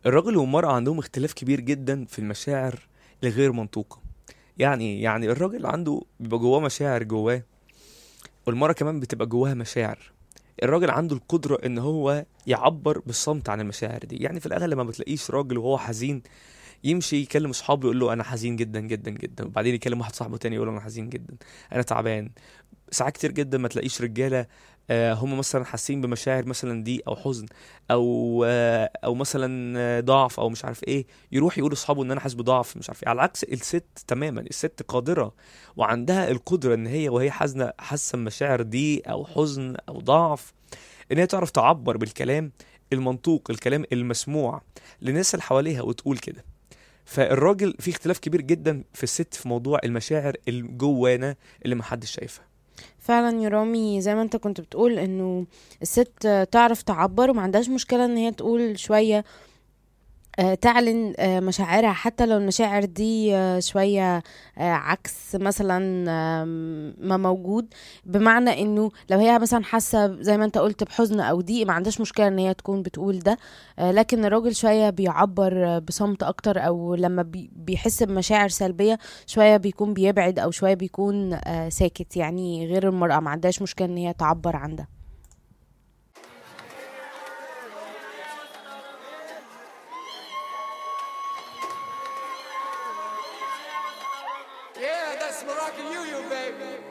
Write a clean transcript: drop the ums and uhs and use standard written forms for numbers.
الراجل والمرأة عندهم اختلاف كبير جدا في المشاعر الغير منطوقة. يعني الراجل عنده بيبقى جواه مشاعر جواه، والمرأة كمان بتبقى جواها مشاعر. الراجل عنده القدرة ان هو يعبر بالصمت عن المشاعر دي. يعني في الاغلب ما بتلاقيش راجل وهو حزين يمشي يكلم اصحابه يقول له انا حزين جدا جدا جدا، وبعدين يكلم واحد صاحبه تاني يقول له انا حزين جدا، انا تعبان. ساعات كتير جدا ما تلاقيش رجاله هم مثلا حاسين بمشاعر مثلا ضيق او حزن او مثلا ضعف او مش عارف ايه، يروح يقول لاصحابه ان انا حاسس بضعف مش عارف ايه. على عكس الست تماما، الست قادره وعندها القدره ان هي وهي حزنه حاسه بمشاعر ضيق او حزن او ضعف، ان هي تعرف تعبر بالكلام المنطوق، الكلام المسموع للناس اللي حواليها وتقول كده. فالراجل في اختلاف كبير جدا في الست في موضوع المشاعر الجوانا اللي محدش شايفها. فعلا يا رامي، زي ما انت كنت بتقول انه الست تعرف تعبر وما عندهاش مشكلة ان هي تقول شوية، تعلن مشاعرها، حتى لو المشاعر دي شوية عكس مثلا ما موجود. بمعنى انه لو هي مثلا حاسة زي ما انت قلت بحزن او ضيق، ما عندهاش مشكلة ان هي تكون بتقول ده. لكن الراجل شوية بيعبر بصمت اكتر، او لما بيحس بمشاعر سلبية شوية بيكون بيبعد، او شوية بيكون ساكت. يعني غير المرأة ما عندهاش مشكلة ان هي تعبر عن ده. Yeah, that's Moroccan you, baby.